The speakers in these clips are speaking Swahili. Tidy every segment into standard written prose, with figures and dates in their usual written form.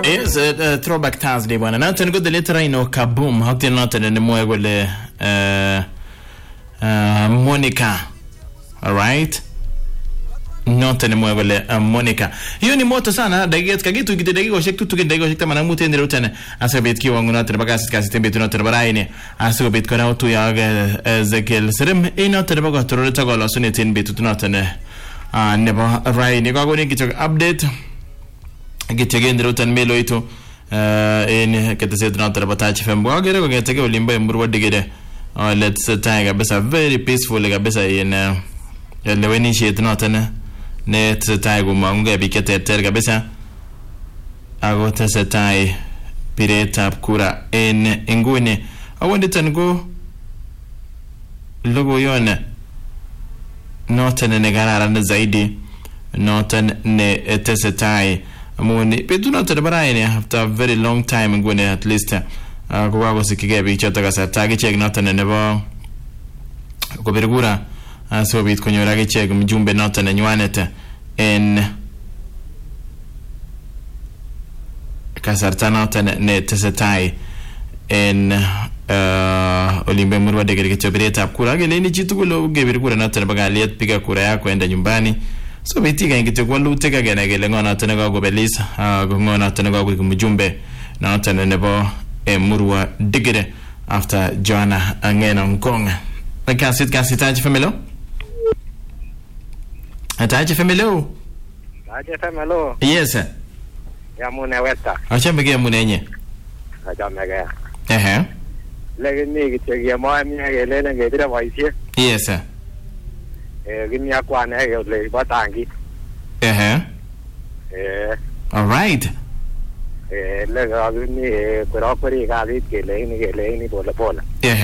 Yes, Throwback Thursday bwana. Na tena the letter ino kaboom. Hakti na tena ni mwe gole Monica. All right. Note ni mwe gole Monica. Hiyo ni moto sana. Dagiet kagitu gite dagigo shek tutu gite dagigo shek tamana mute ndero tena. Asa bit ki wangu na tena bagasi kasi tembe tu na tena baraine. Asa bit kona utu ya Ezekiel Serem ino tena bago toro ta gola suni tin bit tu na tena. Nebo raine kwa goni kicho update. Gitege ndero tan melo ito in kete na tera batachi fembo agere ko gitege olimba emburwa digede let's taiga besa very peaceful ga besa in leweni shit na tan ne taigo mangu bi kete terga besa ago tese tai pireta kura in ingune awonde tan go logo yone noten ne garara na zaidi noten ne tese tai Muni petuna tadabaraine after a very long time ngone at least kwa go sikige bi chota ka satagi check notane nebo ko bergura so bit konyora ge check mjumbe notane nywanete en kasarta notane ne tesetai en olimbe murwa de ge chobereta kura ge leni chitukulo ge bergura notane bagaliet piga kura yako enda nyumbani so bitiga ingite kwa luteka gena gele ngona tene kwa gobelisa ngona tene kwa kumjumbe na tene nebo murwa digire after Joanna angena nkonga kasi taji famelo taji famelo yes ya mune weta achembe ge munenye ajamege lege ni gitege mo mi gele ne gedire voice yes gini akwa ne le batangi all right le gini properi ga dit gele ni bola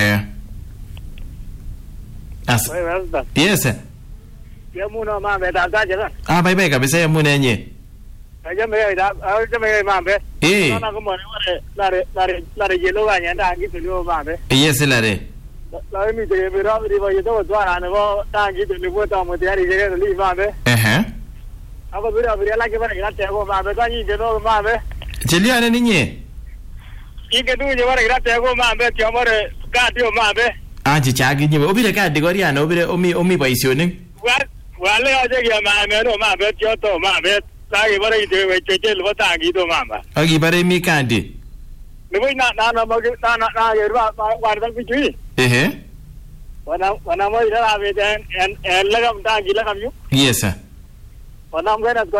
as yes ya muno ma be da jela bye kabisa ya munenye ajame ma be na ko mo lare jelo ga nyanda ngi tilo ma be yes lare la mi de biro rivo yedo dwara ne go tangi de libo ta mo diari je li ma be aba biro la ke bara grate go ma be tangi de no ma be jelia ne ninye ike du je bara grate go ma be ti amore ka dio ma be ji chagi nyi obire ka de gori ana obire omi paisione wale aje ya ma me no ma be ti to ma be la ke bara ide we che libo tangi do ma ba agi bare mi kandi ne voi na ma ge na ye wa da bi ji wana mo ira ave en lagam ta gila kam yu yes sir wana mo na ko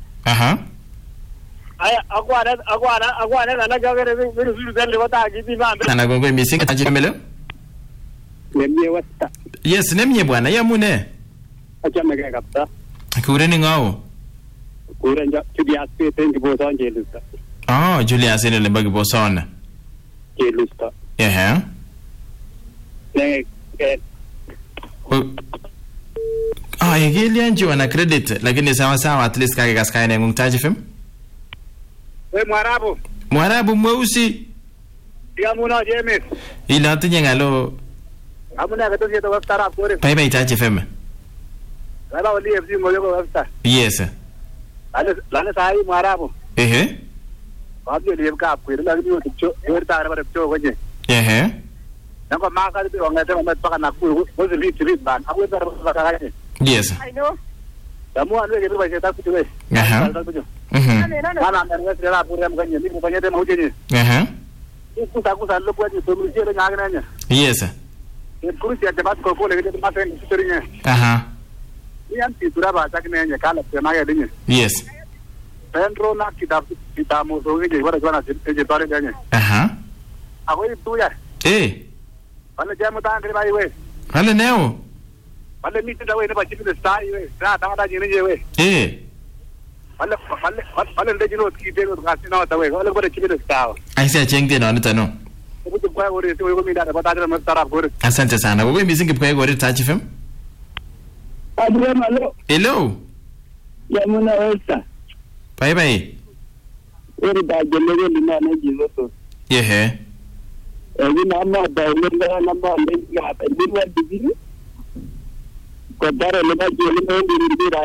ay agwana na gagere biru zelle wata gidi mambe ana gongo missing taji melo nemye wata yes nemye bwana ya mune acha mega kapta kure ni ngao kure nja Julius Peter ndibo sonjelusta Julius ene lembagi bosona jelusta Igili anjo na credit lakini sawa at least kage gaska ene ngutaji fem we mwarabu mweusi ya muna jemes ila tinye ngalo amuna gato yeto wafta kore bye taji fem ala oli fc ngoyo wafta yes lana sai mwarabu Abyo liye ka kwiri la biyo tcho yorta bara tcho goje nako maka biyo ngate mo paka na ku mo zili ban abwe bara bara gaje yes I know damu anwe ke biyo ta kuwe ana na sera pura mganye ni mfanyete mauje ni kusa lo kwa jiso mjere ngaganya yes kurusi ya jabat ko ko lege ma fen sitorinya ni anti turaba takne nya kala pema ya dinye yes Pedro na kitamo songe je bara jwana je tare ganye ako itu ya wala jamu ta ngri bai we wala neo wala mi ta we ne ba chipi stai we sa ta da jini je we wala de jino ki de ko ngasi na ta we wala bara chipi stai ai sai chengte no tano ubu kwa gore se we ko mi da ba ta da mastara gore asante sana wewe mbizingi kwa gore tachi fem hello ya muna wesa bye eri da gelege ni na jizo to eri na ma da le na ma le ya ta ni wa digiri ko dare le ba jele mo ni